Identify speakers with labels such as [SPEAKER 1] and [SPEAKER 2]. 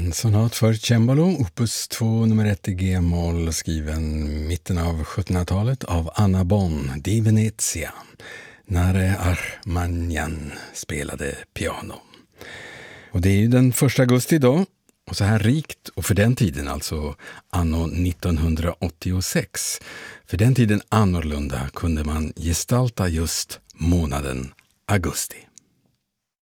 [SPEAKER 1] En sonat för cembalo, opus 2 nummer 1 i G-moll, skriven mitten av 1700-talet av Anna Bonn di Venezia, när Armagnan spelade piano. Och det är ju den 1 augusti idag, och så här rikt, och för den tiden alltså anno 1986. För den tiden annorlunda kunde man gestalta just månaden augusti.